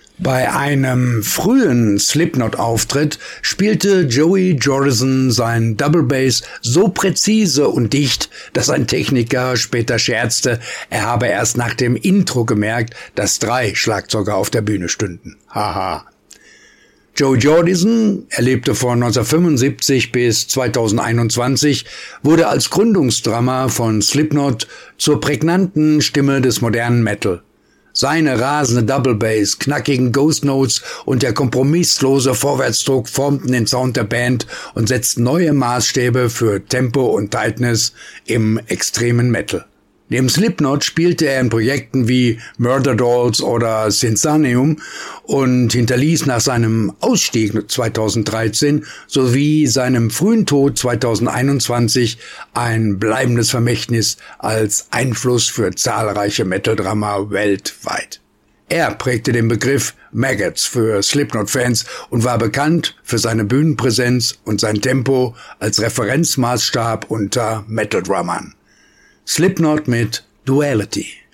Bei einem frühen Slipknot-Auftritt spielte Joey Jordison sein Double Bass so präzise und dicht, dass ein Techniker später scherzte, er habe erst nach dem Intro gemerkt, dass 3 Schlagzeuger auf der Bühne stünden. Haha. Joey Jordison, er lebte von 1975 bis 2021, wurde als Gründungsdrummer von Slipknot zur prägnanten Stimme des modernen Metal. Seine rasende Double Bass, knackigen Ghost Notes und der kompromisslose Vorwärtsdruck formten den Sound der Band und setzten neue Maßstäbe für Tempo und Tightness im extremen Metal. Neben Slipknot spielte er in Projekten wie Murder Dolls oder Sinsanium und hinterließ nach seinem Ausstieg 2013 sowie seinem frühen Tod 2021 ein bleibendes Vermächtnis als Einfluss für zahlreiche Metal-Drummer weltweit. Er prägte den Begriff Maggots für Slipknot-Fans und war bekannt für seine Bühnenpräsenz und sein Tempo als Referenzmaßstab unter Metal-Drummern. Slipknot mit Duality.